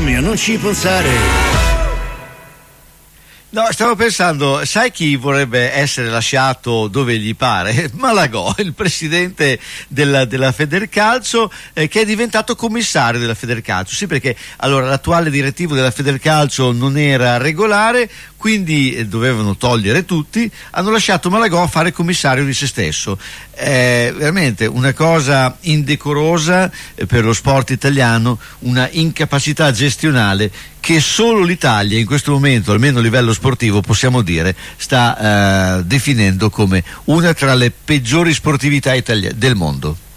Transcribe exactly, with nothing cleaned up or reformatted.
mio, non ci pensare. No, stavo pensando, sai chi vorrebbe essere lasciato dove gli pare? Malagò, il presidente della, della Federcalcio, eh, che è diventato commissario della Federcalcio. Sì, perché allora l'attuale direttivo della Federcalcio non era regolare, quindi eh, dovevano togliere tutti, hanno lasciato Malagò a fare commissario di se stesso. È veramente una cosa indecorosa eh, per lo sport italiano, una incapacità gestionale che solo l'Italia in questo momento, almeno a livello sportivo, possiamo dire, sta eh, definendo come una tra le peggiori sportività italia- del mondo.